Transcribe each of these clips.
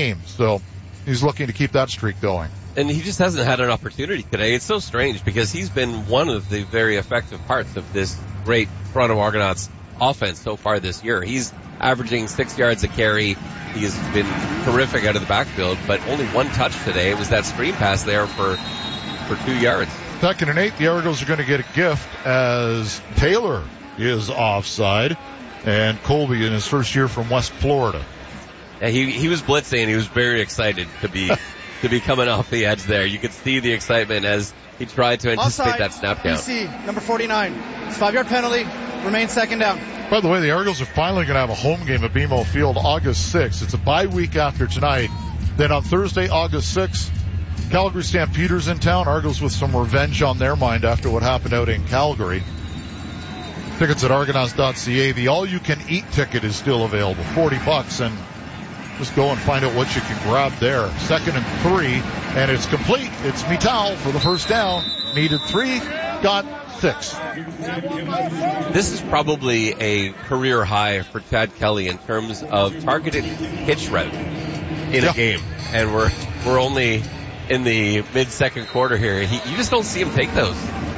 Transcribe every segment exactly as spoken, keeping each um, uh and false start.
game. So he's looking to keep that streak going. And he just hasn't had an opportunity today. It's so strange because he's been one of the very effective parts of this great Toronto Argonauts offense so far this year. He's averaging six yards a carry. He has been terrific out of the backfield, but only one touch today. It was that screen pass there for, for two yards. Second and eight, the Argos are going to get a gift as Taylor is offside and Colby in his first year from West Florida. Yeah, he, he was blitzing and he was very excited to be, to be coming off the edge there. You could see the excitement as he tried to anticipate Offside, that snap count. B C, number forty-nine. It's five-yard penalty. Remains second down. By the way, the Argos are finally going to have a home game at B M O Field August sixth. It's a bye week after tonight. Then on Thursday, August sixth, Calgary Stampeders in town. Argos with some revenge on their mind after what happened out in Calgary. Tickets at argonauts dot c a. The all-you-can-eat ticket is still available, forty bucks, and just go and find out what you can grab there. Second and three, and it's complete. It's Mital for the first down. Needed three, got six. This is probably a career high for Chad Kelly in terms of targeted hitch route in yeah. a game, and we're we're only in the mid-second quarter here. He, you just don't see him take those.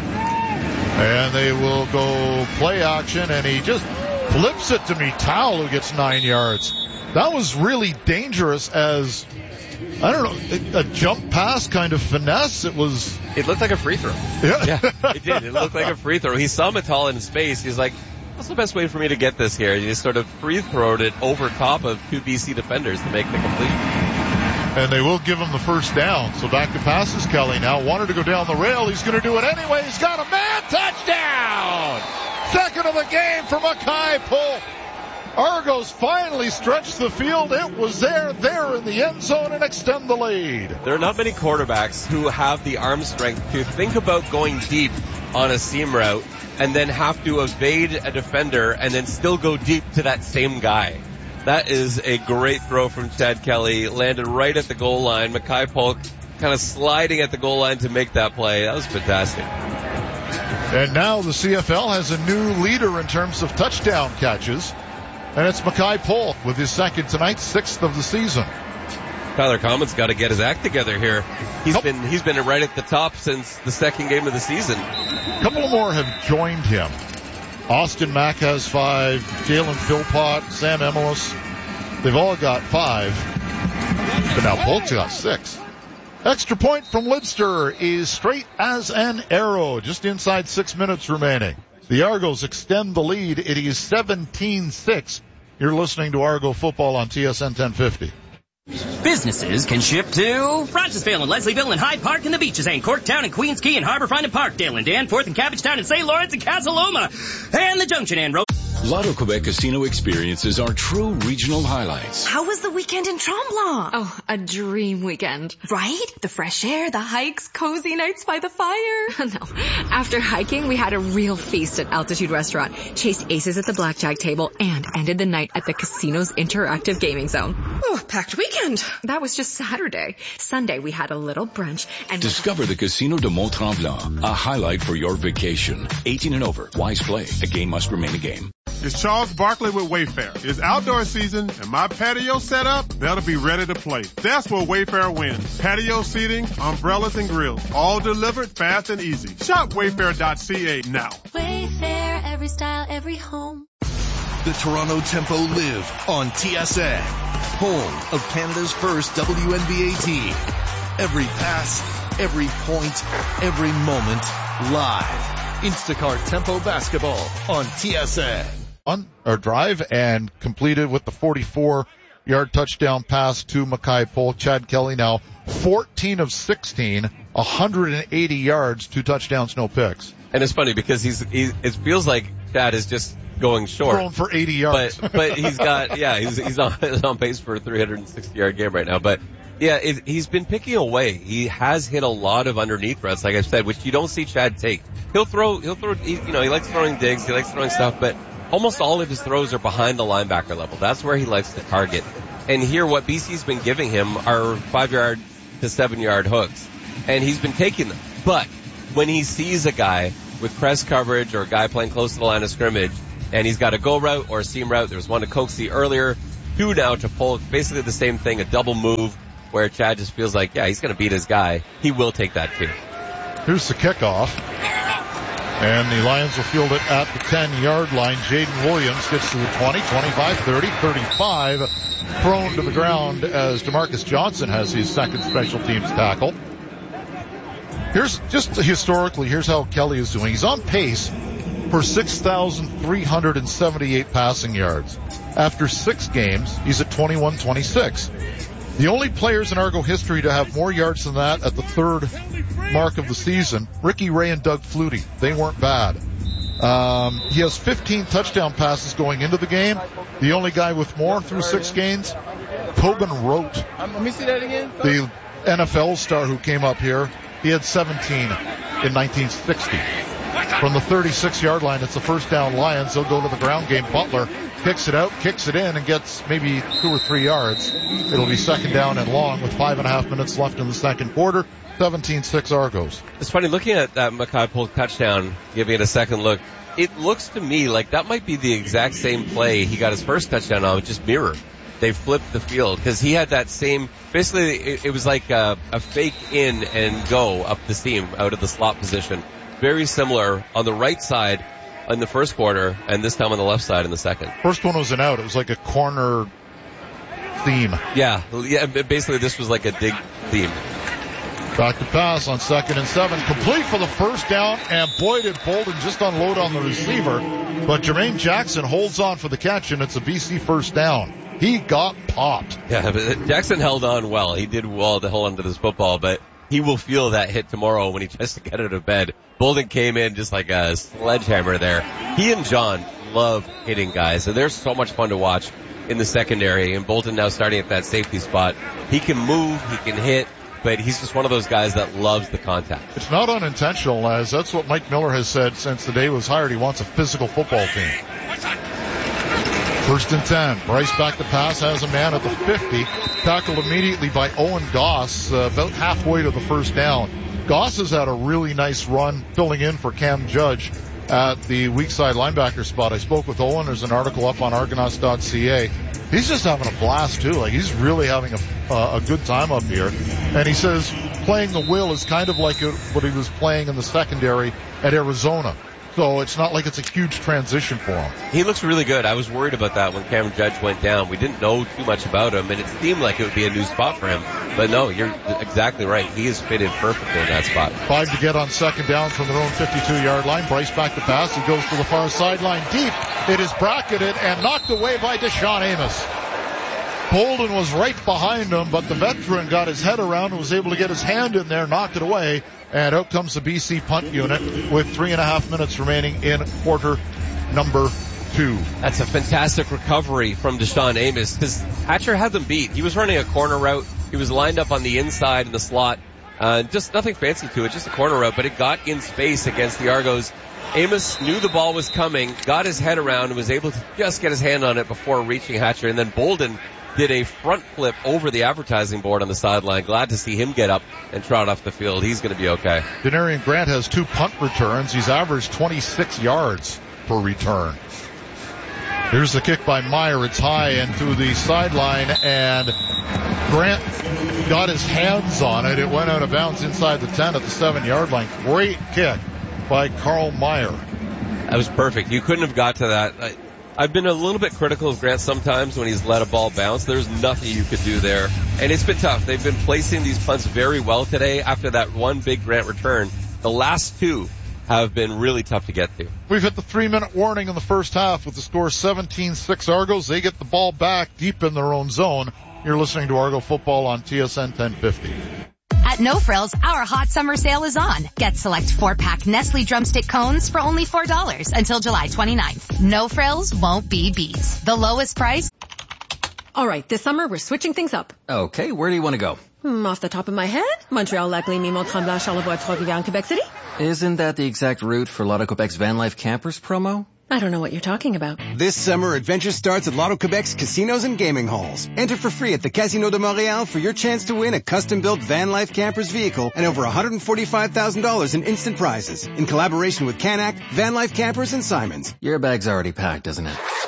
And they will go play action, and he just flips it to Mital, who gets nine yards. That was really dangerous as, I don't know, a jump pass kind of finesse. It was... It looked like a free throw. Yeah. yeah, it did. It looked like a free throw. He saw Mital in space. He's like, what's the best way for me to get this here? He just sort of free throwed it over top of two B C defenders to make the completion. And they will give him the first down. So back to passes Kelly now. Wanted to go down the rail. He's going to do it anyway. He's got a man. Touchdown! Second of the game for Mackay Polk. Argos finally stretched the field. It was there, there in the end zone and extend the lead. There are not many quarterbacks who have the arm strength to think about going deep on a seam route and then have to evade a defender and then still go deep to that same guy. That is a great throw from Chad Kelly. Landed right at the goal line. Mackay Polk kind of sliding at the goal line to make that play. That was fantastic. And now the C F L has a new leader in terms of touchdown catches. And it's Mackay Polk with his second tonight, sixth of the season. Tyler Common's got to get his act together here. He's nope. been he's been right at the top since the second game of the season. A couple more have joined him. Austin Mack has five. Jalen Philpott, Sam Emelis. They've all got five. But now Polk's got six. Extra point from Lidster is straight as an arrow. Just inside six minutes remaining. The Argos extend the lead. It is seventeen six. You're listening to Argo Football on T S N ten fifty. Businesses can ship to Rochesville and Leslieville and Hyde Park and the Beaches and Corktown and Queens Quay and Harbourfront and Parkdale and Danforth and Cabbagetown and Saint Lawrence and Casa Loma and the Junction and Road. Lotto Quebec Casino experiences are true regional highlights. How was the weekend in Tremblant? Oh, a dream weekend. Right? The fresh air, the hikes, cozy nights by the fire. No. After hiking, we had a real feast at Altitude Restaurant, chased aces at the blackjack table, and ended the night at the casino's interactive gaming zone. Oh, packed weekend. That was just Saturday. Sunday, we had a little brunch and... Discover the Casino de Mont-Tremblant, a highlight for your vacation. eighteen and over. Wise play. A game must remain a game. It's Charles Barkley with Wayfair. It's outdoor season, and my patio setup better be ready to play. That's where Wayfair wins. Patio seating, umbrellas, and grills. All delivered fast and easy. Shop wayfair dot c a now. Wayfair, every style, every home. The Toronto Tempo live on T S N, home of Canada's first W N B A team. Every pass, every point, every moment, live. Instacart Tempo Basketball on T S N. On our drive and completed with the forty-four yard touchdown pass to Mackay Polk. Chad Kelly now fourteen of sixteen, one hundred eighty yards, two touchdowns, no picks. And it's funny because he's, he's it feels like Chad is just going short. Thrown for eighty yards. But, but he's got, yeah, he's, he's on, he's on pace for a three hundred sixty yard game right now. But yeah, it, he's been picking away. He has hit a lot of underneath routes, like I said, which you don't see Chad take. He'll throw, he'll throw, he, you know, he likes throwing digs, he likes throwing stuff, but almost all of his throws are behind the linebacker level. That's where he likes to target. And here, what B C's been giving him are five yard to seven yard hooks. And he's been taking them. But when he sees a guy with press coverage or a guy playing close to the line of scrimmage, and he's got a go route or a seam route, there was one to Coxie earlier, two now to Polk. Basically the same thing, a double move where Chad just feels like, yeah, he's going to beat his guy. He will take that too. Here's the kickoff. And the Lions will field it at the ten-yard line. Jaden Williams gets to the twenty, twenty-five, thirty, thirty-five. Thrown to the ground as DeMarcus Johnson has his second special teams tackle. Here's just historically, here's how Kelly is doing. He's on pace for six thousand three hundred seventy-eight passing yards. After six games, he's at twenty-one twenty-six. The only players in Argo history to have more yards than that at the third mark of the season, Ricky Ray and Doug Flutie. They weren't bad. Um, he has fifteen touchdown passes going into the game. The only guy with more through six games, Tobin Rote. Let me see that again. The N F L star who came up here, he had seventeen in nineteen sixty. From the thirty-six-yard line, it's a first down Lions. They'll go to the ground game. Butler kicks it out, kicks it in, and gets maybe two or three yards. It'll be second down and long with five and a half minutes left in the second quarter. seventeen six Argos. It's funny, looking at that Mackay Polk touchdown, giving it a second look, it looks to me like that might be the exact same play he got his first touchdown on, just mirror. They flipped the field because he had that same, basically it, it was like a, a fake in and go up the seam out of the slot position. Very similar on the right side in the first quarter and this time on the left side in the second. First one was an out. It was like a corner theme. Yeah, yeah. Basically this was like a dig theme. Back to pass on second and seven. Complete for the first down, and boy did Bolden just unload on the receiver. But Jermaine Jackson holds on for the catch, and it's a B C first down. He got popped. Yeah, but Jackson held on well. He did well to hold on to this football, but he will feel that hit tomorrow when he tries to get out of bed. Bolden came in just like a sledgehammer there. He and John love hitting guys, and they're so much fun to watch in the secondary. And Bolden now starting at that safety spot. He can move, he can hit, but he's just one of those guys that loves the contact. It's not unintentional, as that's what Mike Miller has said since the day he was hired. He wants a physical football team. First and ten. Bryce back to pass, has a man at the fifty. Tackled immediately by Owen Goss, uh, about halfway to the first down. Goss has had a really nice run filling in for Cam Judge at the weak side linebacker spot. I spoke with Owen. There's an article up on Argonauts dot c a. He's just having a blast too. Like, he's really having a, uh, a good time up here. And he says playing the will is kind of like what he was playing in the secondary at Arizona. So it's not like it's a huge transition for him. He looks really good. I was worried about that when Cameron Judge went down. We didn't know too much about him, and it seemed like it would be a new spot for him. But no, you're exactly right. He is fitted perfectly in that spot. Five to get on second down from their own fifty-two-yard line. Bryce back to pass. He goes to the far sideline deep. It is bracketed and knocked away by Deshaun Amos. Bolden was right behind him, but the veteran got his head around and was able to get his hand in there, knocked it away, and out comes the B C punt unit with three and a half minutes remaining in quarter number two. That's a fantastic recovery from Deshaun Amos, because Hatcher had them beat. He was running a corner route. He was lined up on the inside in the slot. Uh, just nothing fancy to it, just a corner route, but it got in space against the Argos. Amos knew the ball was coming, got his head around, and was able to just get his hand on it before reaching Hatcher, and then Bolden did a front flip over the advertising board on the sideline. Glad to see him get up and trot off the field. He's going to be okay. Denarian Grant has two punt returns. He's averaged twenty-six yards per return. Here's the kick by Meyer. It's high and to the sideline, and Grant got his hands on it. It went out of bounds inside the ten at the seven-yard line. Great kick by Carl Meyer. That was perfect. You couldn't have got to that. I've been a little bit critical of Grant sometimes when he's let a ball bounce. There's nothing you could do there. And it's been tough. They've been placing these punts very well today after that one big Grant return. The last two have been really tough to get to. We've hit the three-minute warning in the first half with the score seventeen six Argos. They get the ball back deep in their own zone. You're listening to Argo Football on T S N ten fifty. At No Frills, our hot summer sale is on. Get select four-pack Nestle Drumstick Cones for only four dollars until July twenty-ninth. No Frills won't be beat. The lowest price. All right, this summer we're switching things up. Okay, where do you want to go? Hmm, off the top of my head, Montreal, Lac-Lémy, Mont-Tremblant, Charlevoix, Trois-Rivières, and Quebec City. Isn't that the exact route for Lotto Quebec's Van Life Campers promo? I don't know what you're talking about. This summer, adventure starts at Lotto Quebec's casinos and gaming halls. Enter for free at the Casino de Montréal for your chance to win a custom-built Van Life Campers vehicle and over one hundred forty-five thousand dollars in instant prizes. In collaboration with Canac, Van Life Campers, and Simons. Your bag's already packed, isn't it? No,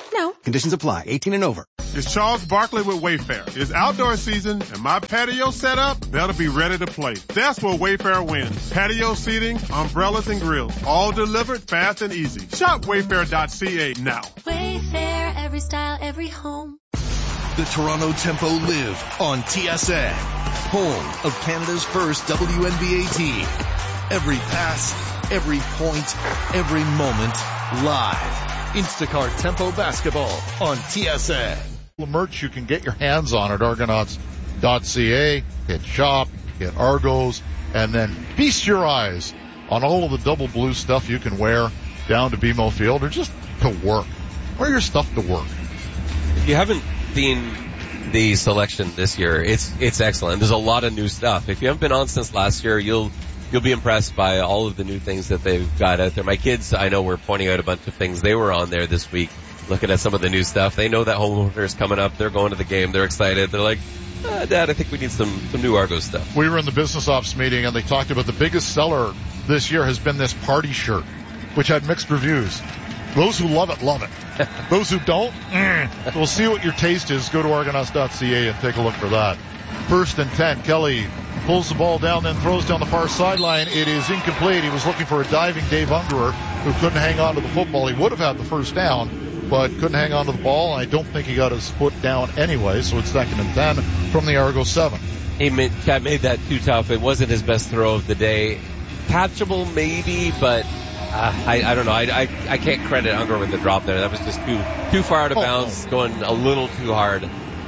Conditions apply. eighteen and over. It's Charles Barkley with Wayfair. It's outdoor season, and my patio set up better be ready to play. That's where Wayfair wins. Patio seating, umbrellas, and grills. All delivered fast and easy. Shop wayfair dot c a now. Wayfair, every style, every home. The Toronto Tempo live on T S A, home of Canada's first W N B A team. Every pass, every point, every moment, live. Instacart Tempo Basketball on T S A. The merch you can get your hands on at Argonauts dot c a. Hit shop, hit Argos, and then feast your eyes on all of the double blue stuff you can wear down to B M O Field or just to work. Wear your stuff to work. If you haven't seen the selection this year, it's it's excellent. There's a lot of new stuff. If you haven't been on since last year, you'll you'll be impressed by all of the new things that they've got out there. My kids, I know, were pointing out a bunch of things. They were on there this week looking at some of the new stuff. They know that home opener is coming up. They're going to the game. They're excited. They're like, ah, Dad, I think we need some, some new Argos stuff. We were in the business ops meeting, and they talked about the biggest seller this year has been this party shirt, which had mixed reviews. Those who love it, love it. Those who don't, mm. We'll see what your taste is. Go to Argonauts dot c a and take a look for that. First and ten, Kelly pulls the ball down, then throws down the far sideline. It is incomplete. He was looking for a diving Dave Ungerer who couldn't hang on to the football. He would have had the first down, but couldn't hang on to the ball. I don't think he got his foot down anyway, so it's second and ten from the Argo seven. He made, Chad made that too tough. It wasn't his best throw of the day. Catchable maybe, but uh, I, I don't know. I, I, I can't credit Ungerer with the drop there. That was just too too far out of bounds, oh, oh. going a little too hard.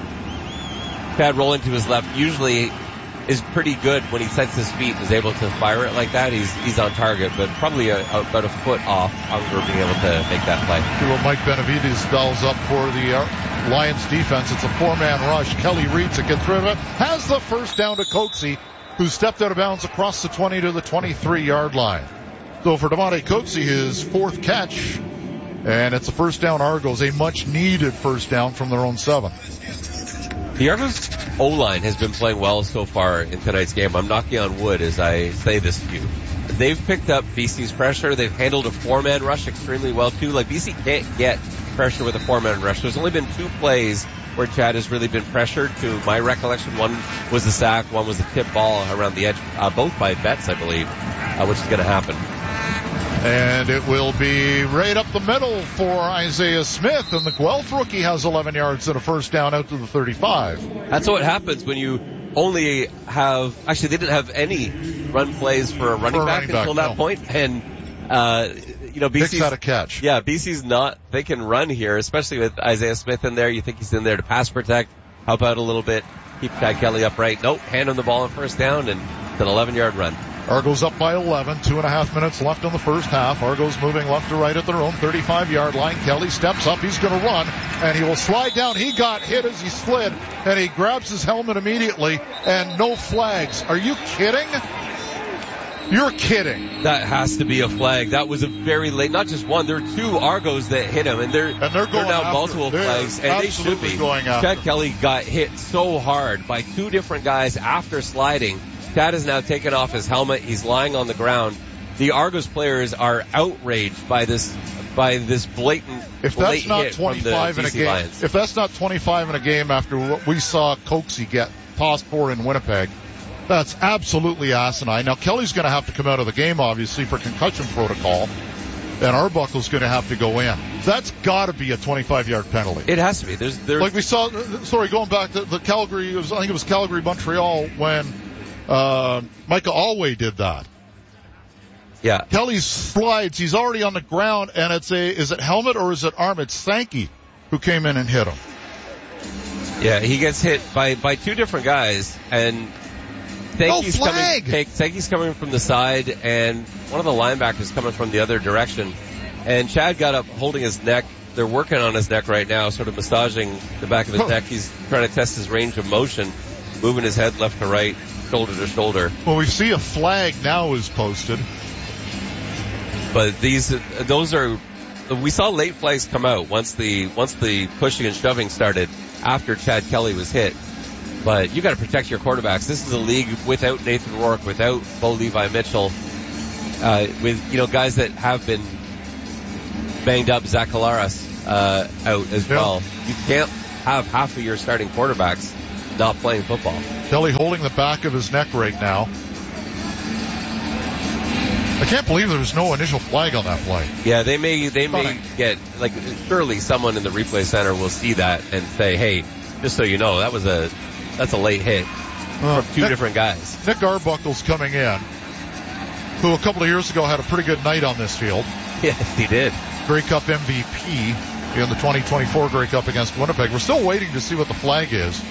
Chad rolling to his left usually is pretty good when he sets his feet and is able to fire it like that. He's he's on target, but probably a, a, about a foot off Ungerer being able to make that play. Well, Mike Benavides dials up for the uh, Lions defense. It's a four-man rush. Kelly reads it, gets rid of it, has the first down to Coatsy, who stepped out of bounds across the twenty to the twenty-three-yard line. So for DeMonte Coatsy, his fourth catch, and it's a first down Argos, a much-needed first down from their own seven. The Argos O-line has been playing well so far in tonight's game. I'm knocking on wood as I say this to you. They've picked up B C's pressure. They've handled a four-man rush extremely well, too. Like, B C can't get pressure with a four-man rush. There's only been two plays where Chad has really been pressured. To my recollection, one was a sack, one was a tip ball around the edge, uh, both by Betts, I believe, uh, which is going to happen. And it will be right up the middle for Isaiah Smith, and the Guelph rookie has eleven yards and a first down out to the thirty-five. That's what happens when you only have, actually they didn't have any run plays for a running for a back running until back, that no. point. And, uh, you know, B C's had a catch. Yeah, B C's not, they can run here, especially with Isaiah Smith in there. You think he's in there to pass protect, help out a little bit, keep Chad Kelly upright. Nope, hand him the ball on first down, and it's an eleven-yard run. Argos up by eleven, two and a half minutes left in the first half. Argos moving left to right at their own thirty-five-yard line. Kelly steps up, he's going to run, and he will slide down. He got hit as he slid, and he grabs his helmet immediately, and no flags. Are you kidding? You're kidding. That has to be a flag. That was a very late, not just one, there are two Argos that hit him, and they're, and they're, going they're now after, multiple they're flags, and they should be. Going after. Chad Kelly got hit so hard by two different guys after sliding. Chad has now taken off his helmet. He's lying on the ground. The Argos players are outraged by this by this blatant if late that's not hit twenty-five from the in a game, Lions. If that's not twenty-five in a game after what we saw Coatsy get tossed for in Winnipeg, that's absolutely asinine. Now Kelly's going to have to come out of the game, obviously, for concussion protocol, and Arbuckle's going to have to go in. That's got to be a twenty-five-yard penalty. It has to be. There's, there's like we saw. Sorry, going back to the Calgary. It was, I think it was Calgary Montreal when uh, Micah Alway did that. Yeah. Kelly slides. He's already on the ground, and it's a, is it helmet or is it arm? It's Sankey who came in and hit him. Yeah, he gets hit by, by two different guys, and Sankey's no flag. coming, Sankey's coming from the side, and one of the linebackers coming from the other direction. And Chad got up holding his neck. They're working on his neck right now, sort of massaging the back of his neck. He's trying to test his range of motion, moving his head left to right, shoulder to shoulder. Well, we see a flag now is posted. But these, those are, we saw late flags come out once the, once the pushing and shoving started after Chad Kelly was hit. But you got to protect your quarterbacks. This is a league without Nathan Rourke, without Bo Levi Mitchell, uh, with, you know, guys that have been banged up. Zach Collaros uh, out as yeah. well. You can't have half of your starting quarterbacks not playing football. Kelly holding the back of his neck right now. I can't believe there was no initial flag on that play. Yeah, they may they may get, like, surely someone in the replay center will see that and say, hey, just so you know, that was a that's a late hit uh, from two Nick, different guys. Nick Arbuckle's coming in, who a couple of years ago had a pretty good night on this field. Yes, he did. Grey Cup M V P in the twenty twenty-four Grey Cup against Winnipeg. We're still waiting to see what the flag is.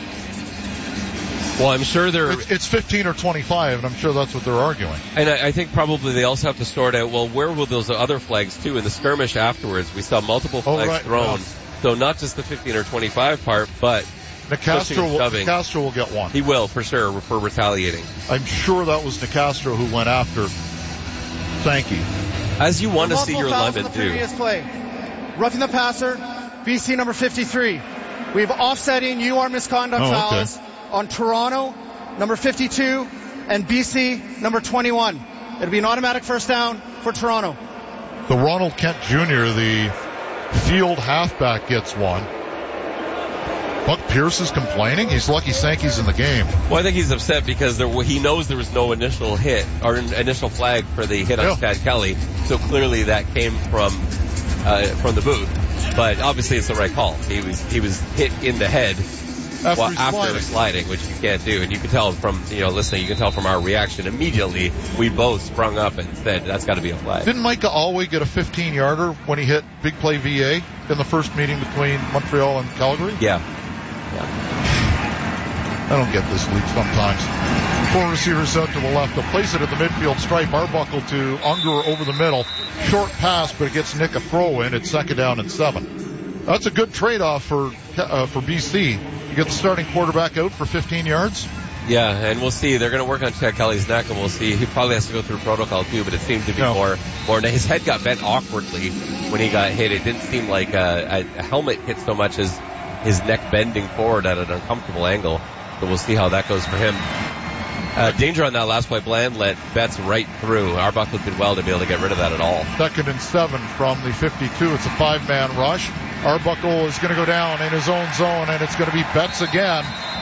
Well, I'm sure they're... It's, it's fifteen or twenty-five, and I'm sure that's what they're arguing. And I, I think probably they also have to sort out, well, where will those other flags, too? In the skirmish afterwards, we saw multiple flags oh, right, thrown. yeah. So not just the fifteen or twenty-five part, but... Nicastro will, Nicastro will get one. He will, for sure, for retaliating. I'm sure that was Nicastro who went after Sankey. As you want to see your linemen do. Previous play. Roughing the passer, B C number fifty-three. We have offsetting U R misconduct oh, fouls okay. on Toronto, number fifty-two, and B C, number twenty-one. It'll be an automatic first down for Toronto. The Ronald Kent Junior, the field halfback, gets one. Buck Pierce is complaining. He's lucky Sankey's in the game. Well, I think he's upset because there, he knows there was no initial hit or initial flag for the hit on yeah. Chad Kelly. So clearly that came from uh, from the booth. But obviously it's the right call. He was he was hit in the head after, well, after sliding. sliding, which you can't do. And you can tell from you know listening, you can tell from our reaction immediately. We both sprung up and said that's got to be a flag. Didn't Micah Alway get a fifteen-yarder when he hit big play V A in the first meeting between Montreal and Calgary? Yeah. Yeah. I don't get this league sometimes. Four receivers out to the left. They'll place it at the midfield stripe. Arbuckle to Unger over the middle. Short pass, but it gets Nick a throw in. It's second down and seven. That's a good trade-off for uh, for B C. You get the starting quarterback out for fifteen yards. Yeah, and we'll see. They're going to work on Chad Kelly's neck, and we'll see. He probably has to go through protocol too, but it seemed to be no. more more. His head got bent awkwardly when he got hit. It didn't seem like a, a helmet hit so much as his neck bending forward at an uncomfortable angle. So we'll see how that goes for him. Uh, danger on that last play. Bland let Betts right through. Arbuckle did well to be able to get rid of that at all. Second and seven from the fifty-two. It's a five-man rush. Arbuckle is going to go down in his own zone, and it's going to be Betts again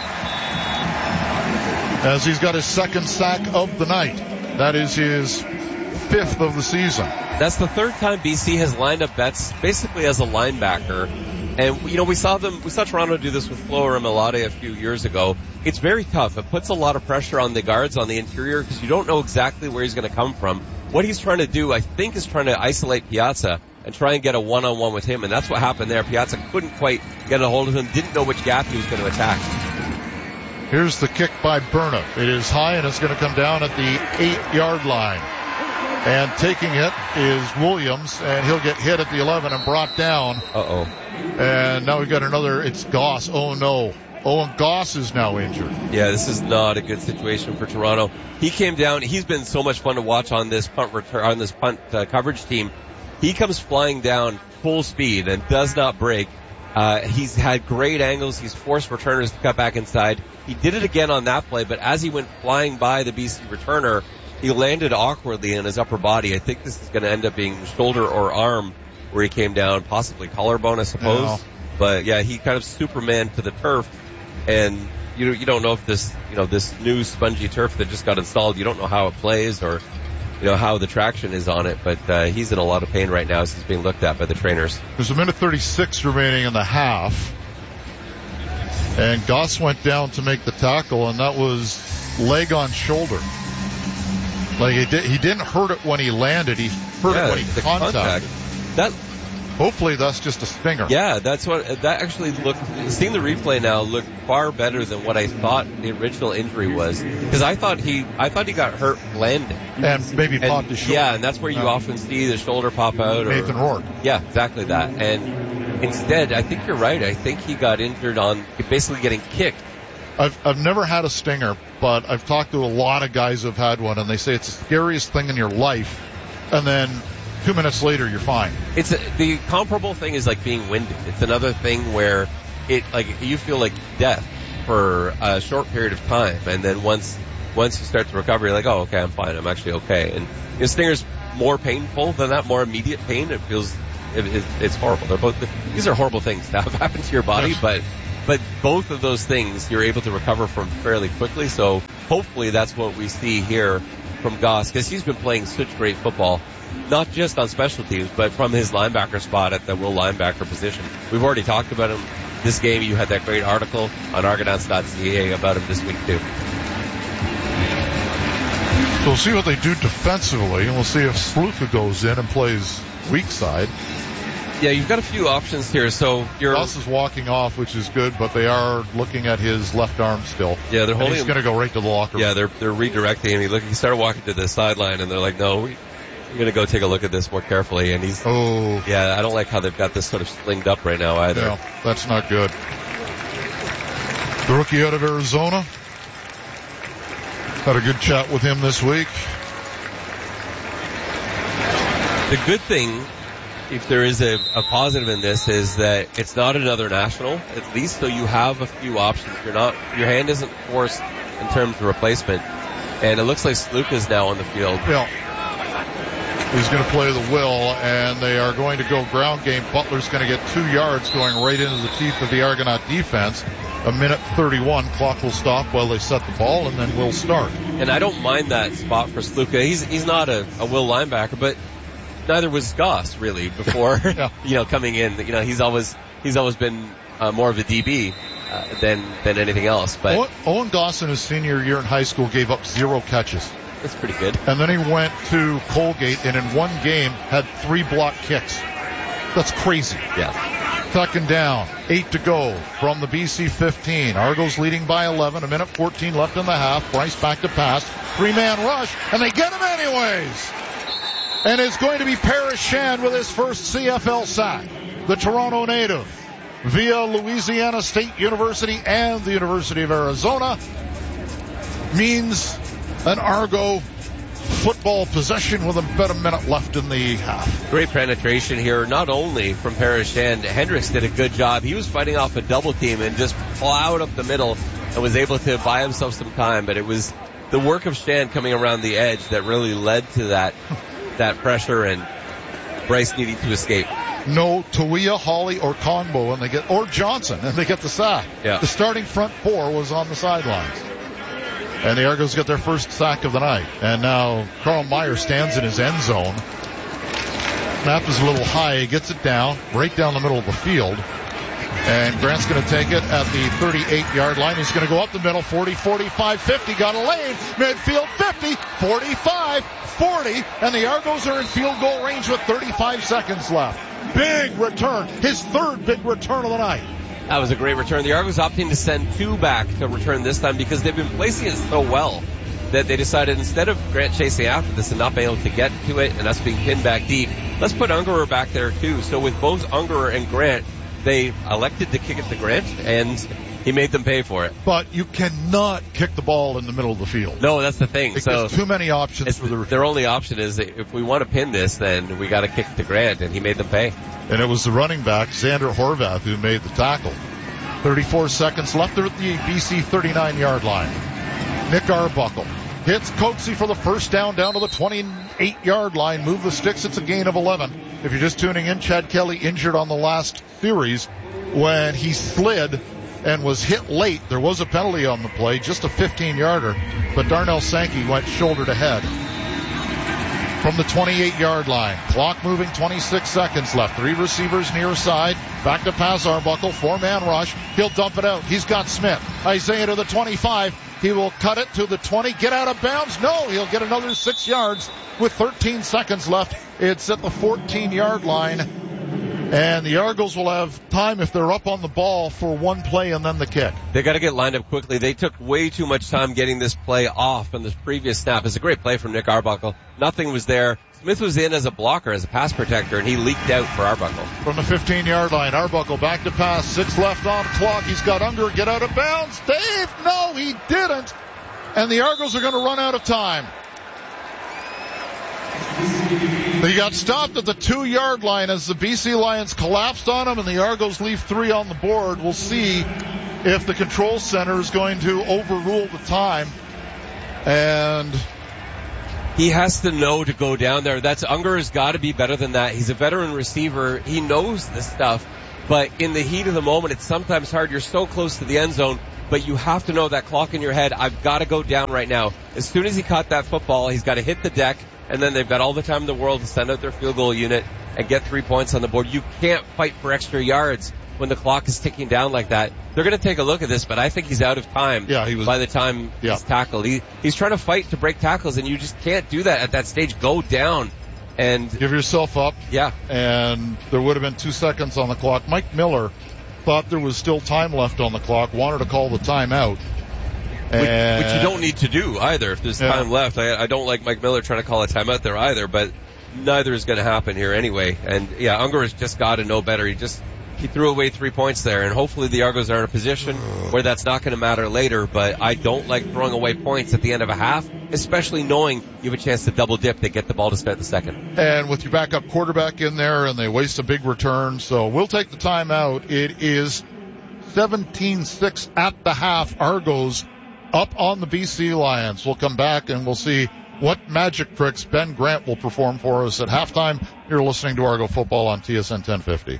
as he's got his second sack of the night. That is his fifth of the season. That's the third time B C has lined up Betts basically as a linebacker. And, you know, we saw them, we saw Toronto do this with Flo or Milade a few years ago. It's very tough. It puts a lot of pressure on the guards on the interior because you don't know exactly where he's going to come from. What he's trying to do, I think, is trying to isolate Piazza and try and get a one-on-one with him. And that's what happened there. Piazza couldn't quite get a hold of him, didn't know which gap he was going to attack. Here's the kick by Burnett. It is high and it's going to come down at the eight-yard line. And taking it is Williams, and he'll get hit at the eleven and brought down. Uh-oh. And now we've got another, it's Goss. Oh, no. Owen Goss is now injured. Yeah, this is not a good situation for Toronto. He came down. He's been so much fun to watch on this punt return, on this punt uh, coverage team. He comes flying down full speed and does not break. Uh, he's had great angles. He's forced returners to cut back inside. He did it again on that play, but as he went flying by the B C returner, he landed awkwardly in his upper body. I think this is going to end up being shoulder or arm where he came down, possibly collarbone, I suppose. No. But yeah, he kind of Superman to the turf, and you you don't know if this you know this new spongy turf that just got installed, you don't know how it plays or you know how the traction is on it. But uh, he's in a lot of pain right now as he's being looked at by the trainers. There's a minute thirty-six remaining in the half, and Goss went down to make the tackle, and that was leg on shoulder. Like he, did, he didn't hurt it when he landed. He hurt yeah, it when he the contacted. Contact. That, Hopefully that's just a stinger. Yeah, that's what, that actually looked, seeing the replay now, looked far better than what I thought the original injury was. Because I thought he, I thought he got hurt landing. And maybe and, popped his shoulder. Yeah, and that's where you uh, often see the shoulder pop out. Or, Nathan Rourke. Yeah, exactly that. And instead, I think you're right. I think he got injured on basically getting kicked. I've I've never had a stinger, but I've talked to a lot of guys who've had one, and they say it's the scariest thing in your life. And then two minutes later, you're fine. It's a, the comparable thing is like being winded. It's another thing where it like you feel like death for a short period of time, and then once once you start to recover, you're like, oh, okay, I'm fine. I'm actually okay. And the stinger's more painful than that, more immediate pain. It feels it, it, it's horrible. They're both, these are horrible things to have happen to your body, Yes. but, but both of those things you're able to recover from fairly quickly. So hopefully that's what we see here from Goss, because he's been playing such great football, not just on special teams, but from his linebacker spot at the will linebacker position. We've already talked about him this game. You had that great article on Argonauts dot C A about him this week too. So we'll see what they do defensively, and we'll see if Sluka goes in and plays weak side. Yeah, you've got a few options here. So you're Goss is walking off, which is good, but they are looking at his left arm still. Yeah, they're and holding he's him. going to go right to the locker room. Yeah, they're they're redirecting him. He look, he started walking to the sideline, and they're like, "No, we, we're going to go take a look at this more carefully." And he's, oh, yeah, I don't like how they've got this sort of slinged up right now either. Yeah, that's not good. The rookie out of Arizona. Had a good chat with him this week. The good thing, if there is a, a positive in this, is that it's not another national. At least so you have a few options. You're not, your hand isn't forced in terms of replacement. And it looks like Sluka's now on the field. Yeah. He's going to play the will, and they are going to go ground game. Butler's going to get two yards going right into the teeth of the Argonaut defense. A minute thirty-one. Clock will stop while they set the ball, and then we'll start. And I don't mind that spot for Sluka. He's he's not a, a will linebacker, but neither was Goss really before. Yeah. You know, coming in. You know, he's always he's always been uh, more of a D B uh, than than anything else. But Owen, Owen Goss in his senior year in high school gave up zero catches. That's pretty good. And then he went to Colgate and in one game had three block kicks. That's crazy. Yeah. Second down, eight to go from the B C fifteen. Argos leading by eleven, a minute fourteen left in the half. Bryce back to pass, three-man rush, and they get him anyways. And it's going to be Paris Shand with his first C F L sack. The Toronto native, via Louisiana State University and the University of Arizona, means an Argo football possession with about a minute left in the half. Great penetration here, not only from Paris Shand. Hendricks did a good job. He was fighting off a double team and just plowed up the middle and was able to buy himself some time. But it was the work of Shand coming around the edge that really led to that that pressure, and Bryce needing to escape. No Tawia, Hawley, or Conbo, and they get or Johnson, and they get the sack. Yeah. The starting front four was on the sidelines. And the Argos get their first sack of the night. And now Carl Meyer stands in his end zone. Snap is a little high. He gets it down, right down the middle of the field. And Grant's going to take it at the thirty-eight-yard line. He's going to go up the middle, forty, forty-five, fifty. Got a lane. Midfield, fifty, forty-five, forty. And the Argos are in field goal range with thirty-five seconds left. Big return. His third big return of the night. That was a great return. The Argos opting to send two back to return this time because they've been placing it so well that they decided instead of Grant chasing after this and not being able to get to it and us being pinned back deep, let's put Ungerer back there too. So with both Ungerer and Grant, they elected to kick it to Grant, and he made them pay for it. But you cannot kick the ball in the middle of the field. No, that's the thing. Because so too many options for the their only option is that if we want to pin this, then we got to kick it to Grant, and he made them pay. And it was the running back, Xander Horvath, who made the tackle. thirty-four seconds left. They're at the B C thirty-nine-yard line. Nick Arbuckle hits Coatsy for the first down down to the twenty-eight-yard line. Move the sticks. It's a gain of eleven. If you're just tuning in, Chad Kelly injured on the last series when he slid and was hit late. There was a penalty on the play, just a fifteen-yarder, but Darnell Sankey went shoulder to head. From the twenty-eight-yard line. Clock moving, twenty-six seconds left. Three receivers near side. Back to pass Arbuckle. Four-man rush. He'll dump it out. He's got Smith. Isaiah to the twenty-five. He will cut it to the twenty. Get out of bounds. No, he'll get another six yards with thirteen seconds left. It's at the fourteen-yard line. And the Argos will have time if they're up on the ball for one play and then the kick. They got to get lined up quickly. They took way too much time getting this play off on this previous snap. It's a great play from Nick Arbuckle. Nothing was there. Smith was in as a blocker, as a pass protector, and he leaked out for Arbuckle. From the fifteen-yard line, Arbuckle back to pass. Six left on clock. He's got Unger. Get out of bounds. Dave, no, he didn't. And the Argos are going to run out of time. They got stopped at the two-yard line as the B C Lions collapsed on them, and the Argos leave three on the board. We'll see if the control center is going to overrule the time. And He has to know to go down there. That's Unger has got to be better than that. He's a veteran receiver. He knows this stuff. But in the heat of the moment, it's sometimes hard. You're so close to the end zone, but you have to know that clock in your head. I've got to go down right now. As soon as he caught that football, he's got to hit the deck, and then they've got all the time in the world to send out their field goal unit and get three points on the board. You can't fight for extra yards when the clock is ticking down like that. They're going to take a look at this, but I think he's out of time yeah, he was, by the time yeah. he's tackled. He, he's trying to fight to break tackles, and you just can't do that at that stage. Go down and give yourself up. Yeah. And there would have been two seconds on the clock. Mike Miller thought there was still time left on the clock, wanted to call the timeout. And which, which you don't need to do either if there's yeah. time left. I, I don't like Mike Miller trying to call a timeout there either, but neither is going to happen here anyway. And yeah, Unger has just got to know better. He just he threw away three points there, and hopefully the Argos are in a position where that's not going to matter later. But I don't like throwing away points at the end of a half, especially knowing you have a chance to double dip to get the ball to start the second. And with your backup quarterback in there, and they waste a big return, so we'll take the timeout. It is seventeen six at the half. Argos up on the B C Lions. We'll come back and we'll see what magic tricks Ben Grant will perform for us at halftime. You're listening to Argo Football on T S N ten fifty.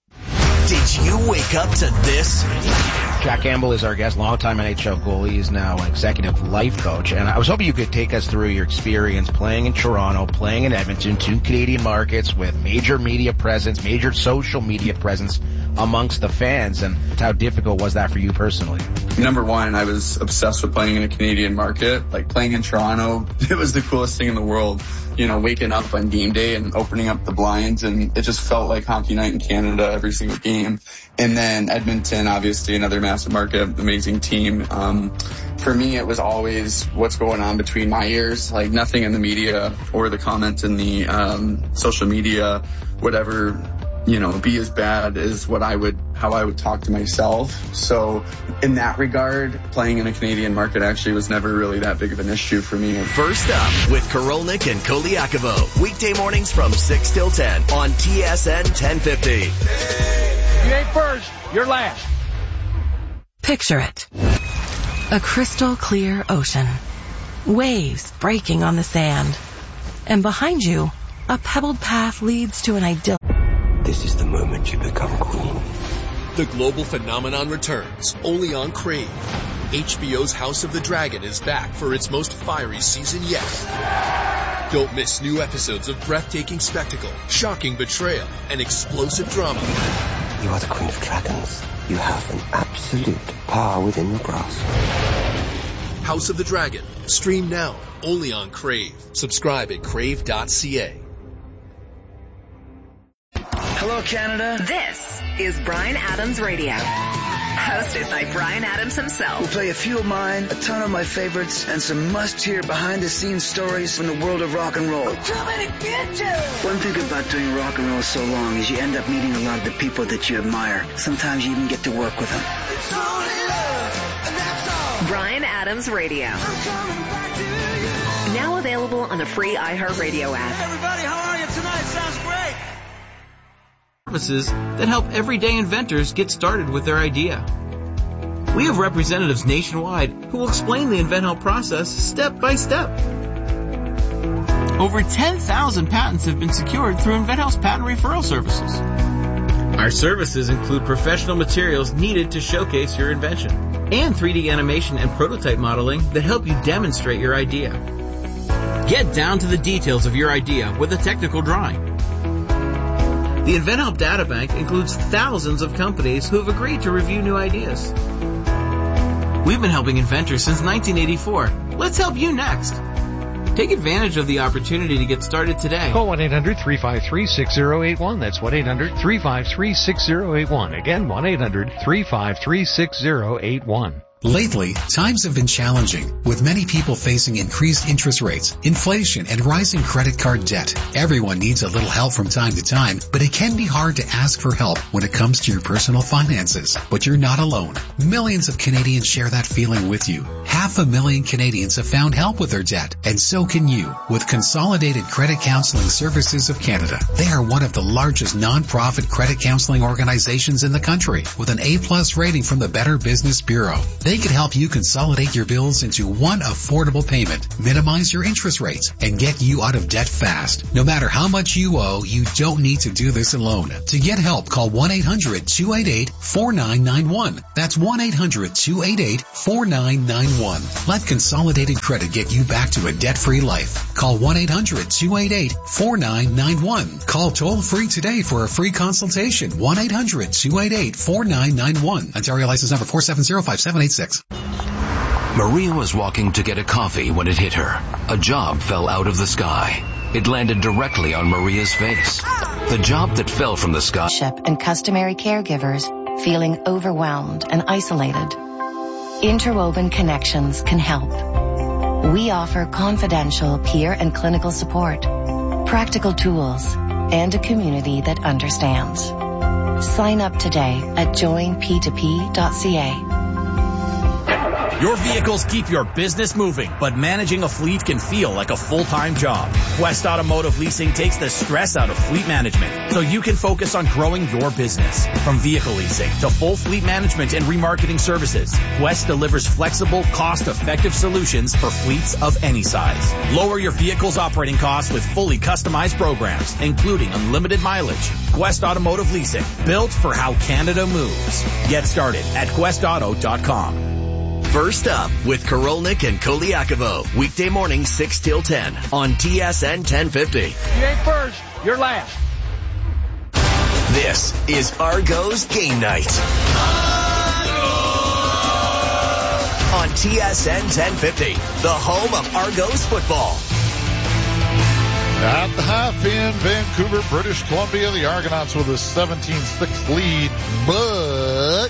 Did you wake up to this? Jack Campbell is our guest, longtime N H L goalie. He's now an executive life coach. And I was hoping you could take us through your experience playing in Toronto, playing in Edmonton, two Canadian markets with major media presence, major social media presence amongst the fans. And how difficult was that for you personally? Number one, I was obsessed with playing in a Canadian market. Like playing in Toronto, it was the coolest thing in the world. You know, waking up on game day and opening up the blinds, and it just felt like hockey night in Canada every single game. And then Edmonton, obviously another massive market, amazing team. Um, for me, it was always what's going on between my ears, like nothing in the media or the comments in the um, social media, whatever, you know, be as bad as what I would, how I would talk to myself. So in that regard, playing in a Canadian market actually was never really that big of an issue for me. First up with Korolnik and Koliakovo. Weekday mornings from six till ten on T S N ten fifty. You ain't first, you're last. Picture it. A crystal clear ocean. Waves breaking on the sand. And behind you, a pebbled path leads to an idyllic... This is the moment you become queen. The global phenomenon returns, only on Crave. H B O's House of the Dragon is back for its most fiery season yet. Don't miss new episodes of breathtaking spectacle, shocking betrayal, and explosive drama. You are the Queen of Dragons. You have an absolute power within your grasp. House of the Dragon. Stream now, only on Crave. Subscribe at crave dot c a. Hello, Canada. This is Bryan Adams Radio, hosted by Bryan Adams himself. We'll play a few of mine, a ton of my favorites, and some must-hear behind-the-scenes stories from the world of rock and roll. I'm coming to get you! One thing about doing rock and roll so long is you end up meeting a lot of the people that you admire. Sometimes you even get to work with them. It's only love, and that's all. Bryan Adams Radio. I'm coming back to you. Now available on the free iHeartRadio app. Hey, everybody, how are you tonight? Sounds great. Services that help everyday inventors get started with their idea. We have representatives nationwide who will explain the InventHelp process step by step. Over ten thousand patents have been secured through InventHelp's patent referral services. Our services include professional materials needed to showcase your invention and three D animation and prototype modeling that help you demonstrate your idea. Get down to the details of your idea with a technical drawing. The InventHelp Databank includes thousands of companies who have agreed to review new ideas. We've been helping inventors since nineteen eighty-four. Let's help you next. Take advantage of the opportunity to get started today. Call one eight hundred three five three six zero eight one. That's one eight hundred three five three six zero eight one. Again, one eight hundred three five three six zero eight one. Lately, times have been challenging, with many people facing increased interest rates, inflation, and rising credit card debt. Everyone needs a little help from time to time, but it can be hard to ask for help when it comes to your personal finances. But you're not alone. Millions of Canadians share that feeling with you. Half a million Canadians have found help with their debt, and so can you with Consolidated Credit Counseling Services of Canada. They are one of the largest non-profit credit counseling organizations in the country, with an A plus rating from the Better Business Bureau. They They could help you consolidate your bills into one affordable payment, minimize your interest rates, and get you out of debt fast. No matter how much you owe, you don't need to do this alone. To get help, call one eight hundred two eight eight four nine nine one. That's one eight hundred two eight eight four nine nine one. Let Consolidated Credit get you back to a debt-free life. Call one eight hundred two eight eight four nine nine one. Call toll-free today for a free consultation. one eight hundred two eight eight four nine nine one. Ontario license number four seven zero five seven eight six. Maria was walking to get a coffee when it hit her. A job fell out of the sky. It landed directly on Maria's face. The job that fell from the sky. And customary caregivers feeling overwhelmed and isolated. Interwoven Connections can help. We offer confidential peer and clinical support, practical tools, and a community that understands. Sign up today at join p two p dot c a. Your vehicles keep your business moving, but managing a fleet can feel like a full-time job. Quest Automotive Leasing takes the stress out of fleet management so you can focus on growing your business. From vehicle leasing to full fleet management and remarketing services, Quest delivers flexible, cost-effective solutions for fleets of any size. Lower your vehicle's operating costs with fully customized programs, including unlimited mileage. Quest Automotive Leasing, built for how Canada moves. Get started at quest auto dot com. First Up with Korolnik and Koliakovo. Weekday morning six till ten on T S N ten fifty. You ain't first, you're last. This is Argos Game Night. On T S N ten fifty, the home of Argos football. At the half in Vancouver, British Columbia, the Argonauts with a seventeen six lead, but